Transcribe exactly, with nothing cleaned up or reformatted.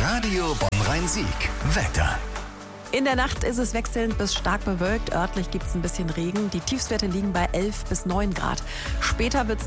Radio Bonn-Rhein-Sieg. Wetter. In der Nacht ist es wechselnd bis stark bewölkt. Örtlich gibt es ein bisschen Regen. Die Tiefstwerte liegen bei elf bis neun Grad. Später wird es